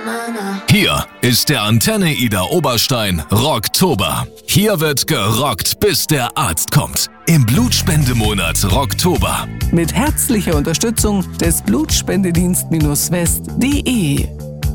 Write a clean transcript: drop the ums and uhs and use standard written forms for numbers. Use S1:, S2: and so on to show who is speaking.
S1: Hier ist der Antenne Ida Oberstein Rocktober. Hier wird gerockt, bis der Arzt kommt. Im Blutspendemonat Rocktober.
S2: Mit herzlicher Unterstützung des Blutspendedienst-West.de.